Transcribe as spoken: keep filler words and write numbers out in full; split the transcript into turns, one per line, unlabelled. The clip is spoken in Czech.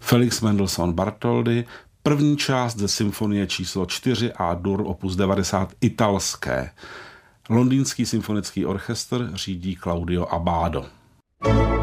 Felix Mendelssohn Bartholdy, první část ze symfonie číslo čtyři A-dur opus devadesát italské. Londýnský symfonický orchestr řídí Claudio Abbado.